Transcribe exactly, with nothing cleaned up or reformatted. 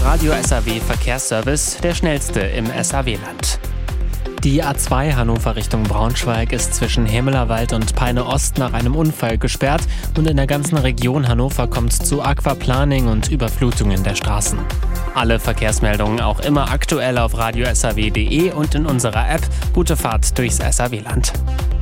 Radio S A W Verkehrsservice, der schnellste im S A W-Land. Die A zwei Hannover Richtung Braunschweig ist zwischen Hemmelerwald und Peine Ost nach einem Unfall gesperrt und in der ganzen Region Hannover kommt es zu Aquaplaning und Überflutungen der Straßen. Alle Verkehrsmeldungen auch immer aktuell auf radio s a w punkt d e und in unserer App. Gute Fahrt durchs S A W-Land.